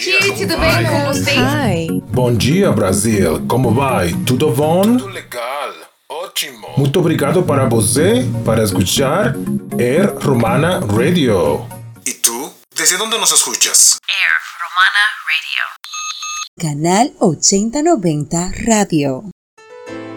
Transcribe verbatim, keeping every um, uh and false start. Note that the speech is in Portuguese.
Gente, tudo bem com vocês? Hi. Bom dia, Brasil. Como vai? Tudo bom? Tudo legal. Ótimo. Muito obrigado para você para escuchar Air Romana Radio. ¿Y tú? ¿Desde dónde nos escuchas? Canal ochenta noventa Radio.